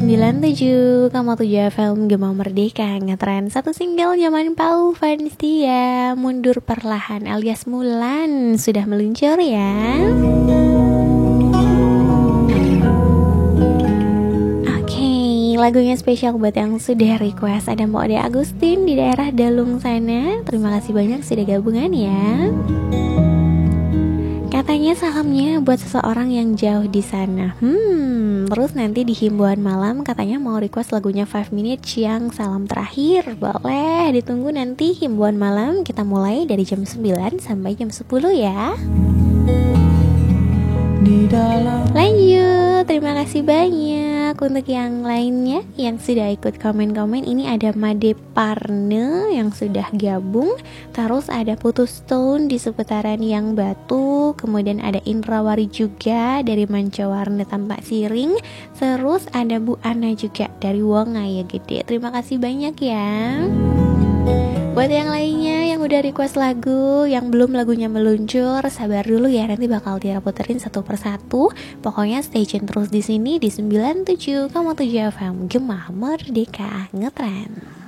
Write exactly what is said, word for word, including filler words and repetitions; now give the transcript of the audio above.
sembilan tujuh Kamu tujuh F M Gema Merdeka ngetren satu single zaman Pau Vanistia, Mundur Perlahan alias Mulan sudah meluncur ya. Oke, lagunya spesial buat yang sudah request. Ada Mbak Ode Agustin di daerah Dalung sana. Terima kasih banyak sudah gabungan ya. Katanya salamnya buat seseorang yang jauh di sana. Hmm, terus nanti di himbauan malam katanya mau request lagunya five minutes yang salam terakhir. Boleh, ditunggu nanti himbauan malam. Kita mulai dari jam sembilan sampai jam sepuluh ya. Lanjut, terima kasih banyak untuk yang lainnya yang sudah ikut komen-komen. Ini ada Made Parne yang sudah gabung. Terus ada Putus Stone di seputaran Yang Batu. Kemudian ada Indrawari juga dari Mancawarna Tampak Siring. Terus ada Bu Ana juga dari Wongaya Gede. Terima kasih banyak ya. Buat yang lainnya yang udah request lagu, yang belum lagunya meluncur, sabar dulu ya, nanti bakal Tiara puterin satu persatu. Pokoknya stay tune terus di sini di sembilan tujuh Kamu tujuh F M Gema Merdeka ngetren.